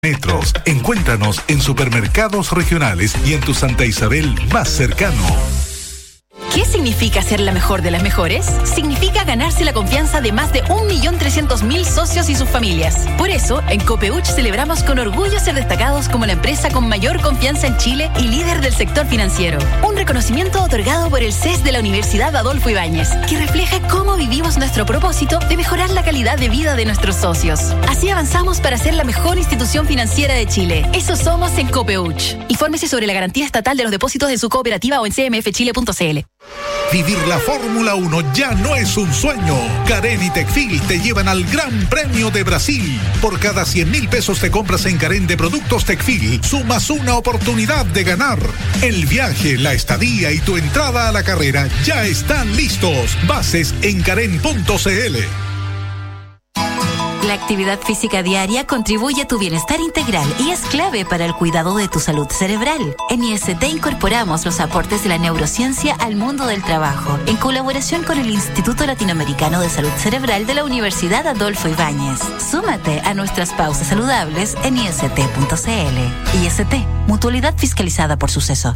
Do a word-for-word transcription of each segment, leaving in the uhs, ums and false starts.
Metros. Encuéntranos en supermercados regionales y en tu Santa Isabel más cercano. ¿Qué significa ser la mejor de las mejores? Significa ganarse la confianza de más de un millón trescientos mil socios y sus familias. Por eso, en Copeuch celebramos con orgullo ser destacados como la empresa con mayor confianza en Chile y líder del sector financiero. Un reconocimiento otorgado por el C E S de la Universidad Adolfo Ibáñez, que refleja cómo vivimos nuestro propósito de mejorar la calidad de vida de nuestros socios. Así avanzamos para ser la mejor institución financiera de Chile. Eso somos en Copeuch. Infórmese sobre la garantía estatal de los depósitos de su cooperativa o en c m f chile punto c l. Vivir la Fórmula uno ya no es un sueño. Carén y Tecfil te llevan al Gran Premio de Brasil. Por cada cien mil pesos de compras en Carén de productos Tecfil, sumas una oportunidad de ganar. El viaje, la estadía y tu entrada a la carrera ya están listos. Bases en carén punto c l. La actividad física diaria contribuye a tu bienestar integral y es clave para el cuidado de tu salud cerebral. En I S T incorporamos los aportes de la neurociencia al mundo del trabajo, en colaboración con el Instituto Latinoamericano de Salud Cerebral de la Universidad Adolfo Ibáñez. Súmate a nuestras pausas saludables en i s t punto c l. I S T, mutualidad fiscalizada por Suceso.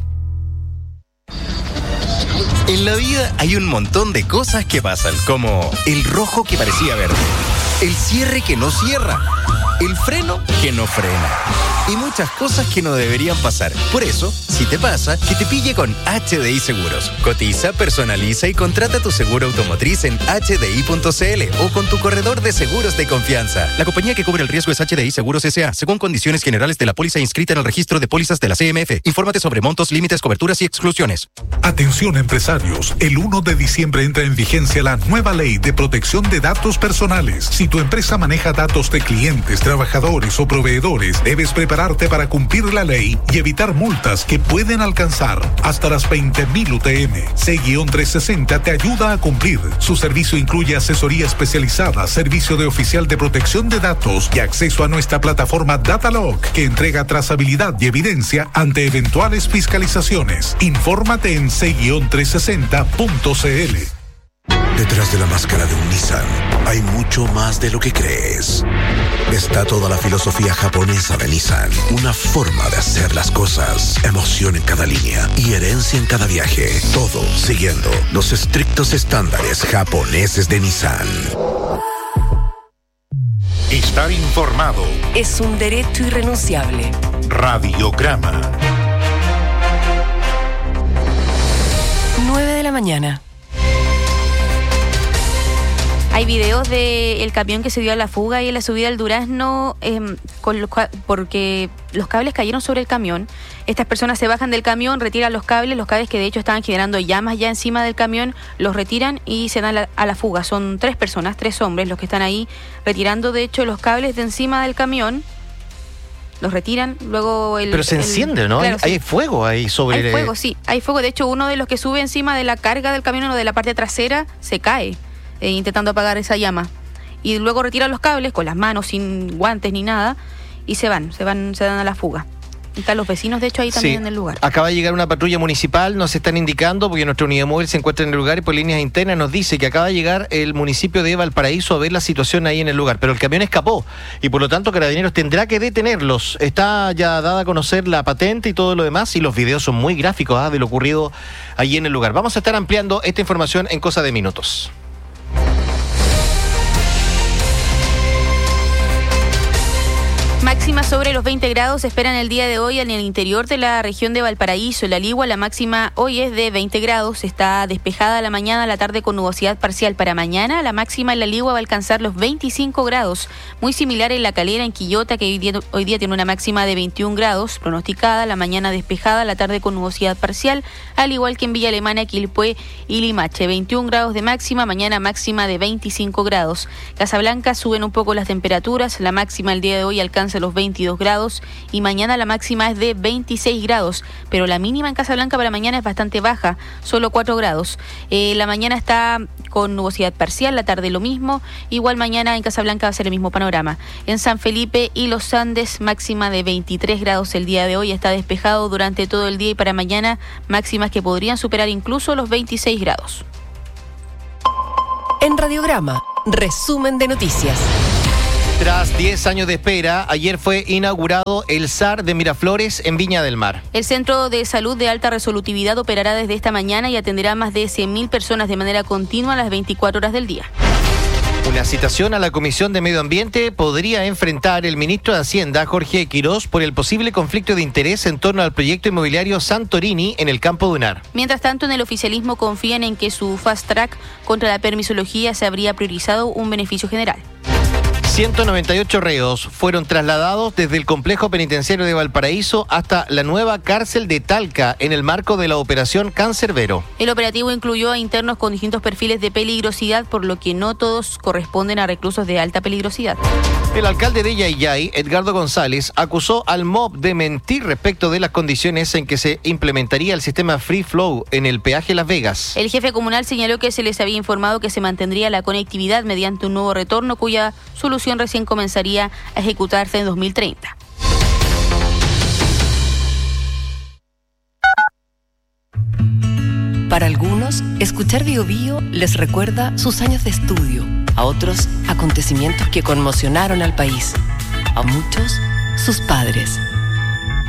En la vida hay un montón de cosas que pasan, como el rojo que parecía verde, el cierre que no cierra, el freno que no frena y muchas cosas que no deberían pasar. Por eso, si te pasa, que te pille con H D I Seguros. Cotiza, personaliza y contrata tu seguro automotriz en h d i punto c l o con tu corredor de seguros de confianza. La compañía que cubre el riesgo es H D I Seguros S A, según condiciones generales de la póliza inscrita en el registro de pólizas de la C M F. Infórmate sobre montos, límites, coberturas y exclusiones. Atención empresarios, el primero de diciembre entra en vigencia la nueva ley de protección de datos personales. Si tu empresa maneja datos de clientes, trabajadores o proveedores, debes prepararte para cumplir la ley y evitar multas que pueden alcanzar hasta las veinte mil U T M. C trescientos sesenta te ayuda a cumplir. Su servicio incluye asesoría especializada, servicio de oficial de protección de datos y acceso a nuestra plataforma Datalog, que entrega trazabilidad y evidencia ante eventuales fiscalizaciones. Infórmate en c trescientos sesenta punto c l. Detrás de la máscara de un Nissan hay mucho más de lo que crees. Está toda la filosofía japonesa de Nissan, una forma de hacer las cosas, emoción en cada línea y herencia en cada viaje. Todo siguiendo los estrictos estándares japoneses de Nissan. Estar informado es un derecho irrenunciable. Radiograma. nueve de la mañana. Hay videos del camión que se dio a la fuga y en la subida al Durazno eh, con los, porque los cables cayeron sobre el camión. Estas personas se bajan del camión, retiran los cables, los cables que de hecho estaban generando llamas ya encima del camión, los retiran y se dan a la, a la fuga. Son tres personas, tres hombres los que están ahí retirando de hecho los cables de encima del camión. Los retiran, luego el... Pero se el, enciende, ¿no? Claro, hay, sí. hay fuego ahí sobre... Hay fuego, sí. Hay fuego. De hecho, uno de los que sube encima de la carga del camión, uno de la parte trasera, se cae. Eh, intentando apagar esa llama y luego retiran los cables con las manos sin guantes ni nada y se van, se van, se dan a la fuga. Y están los vecinos de hecho ahí también sí, en el lugar. Acaba de llegar una patrulla municipal, nos están indicando porque nuestra unidad móvil se encuentra en el lugar y por líneas internas nos dice que acaba de llegar el municipio de Valparaíso a ver la situación ahí en el lugar, pero el camión escapó y por lo tanto Carabineros tendrá que detenerlos. Está ya dada a conocer la patente y todo lo demás y los videos son muy gráficos ¿ah? de lo ocurrido allí en el lugar. Vamos a estar ampliando esta información en cosa de minutos. Máxima sobre los veinte grados se esperan el día de hoy en el interior de la región de Valparaíso. La Ligua, la máxima hoy es de veinte grados. Está despejada la mañana, a la tarde con nubosidad parcial. Para mañana, la máxima en la Ligua va a alcanzar los veinticinco grados. Muy similar en La Calera, en Quillota, que hoy día, hoy día tiene una máxima de veintiún grados. Pronosticada, la mañana despejada, la tarde con nubosidad parcial. Al igual que en Villa Alemana, Quilpué y Limache. veintiún grados de máxima, mañana máxima de veinticinco grados. Casablanca suben un poco las temperaturas. La máxima el día de hoy alcanza los veintidós grados y mañana la máxima es de veintiséis grados, pero la mínima en Casablanca para mañana es bastante baja, solo cuatro grados. Eh, la mañana está con nubosidad parcial, la tarde lo mismo, igual mañana en Casablanca va a ser el mismo panorama. En San Felipe y Los Andes máxima de veintitrés grados el día de hoy, está despejado durante todo el día y para mañana máximas que podrían superar incluso los veintiséis grados. En Radiograma, resumen de noticias. Tras diez años de espera, ayer fue inaugurado el S A R de Miraflores en Viña del Mar. El Centro de Salud de Alta Resolutividad operará desde esta mañana y atenderá a más de cien mil personas de manera continua las veinticuatro horas del día. Una citación a la Comisión de Medio Ambiente podría enfrentar el ministro de Hacienda, Jorge Quirós, por el posible conflicto de interés en torno al proyecto inmobiliario Santorini en el campo dunar. Mientras tanto, en el oficialismo confían en que su fast track contra la permisología se habría priorizado un beneficio general. ciento noventa y ocho reos fueron trasladados desde el complejo penitenciario de Valparaíso hasta la nueva cárcel de Talca en el marco de la operación Cancerbero. El operativo incluyó a internos con distintos perfiles de peligrosidad, por lo que no todos corresponden a reclusos de alta peligrosidad. El alcalde de Yayay, Edgardo González, acusó al M O B de mentir respecto de las condiciones en que se implementaría el sistema Free Flow en el peaje Las Vegas. El jefe comunal señaló que se les había informado que se mantendría la conectividad mediante un nuevo retorno cuya solución recién comenzaría a ejecutarse en dos mil treinta. Para algunos, escuchar Bio Bio les recuerda sus años de estudio, a otros, acontecimientos que conmocionaron al país, a muchos, sus padres.